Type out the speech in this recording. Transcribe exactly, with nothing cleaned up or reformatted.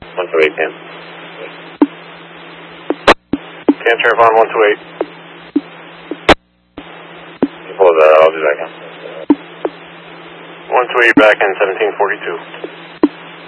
one two eight, Cam. Cam Sheriff on one two eight. Hold that, I'll do that, Cam. one two eight back in seventeen forty-two.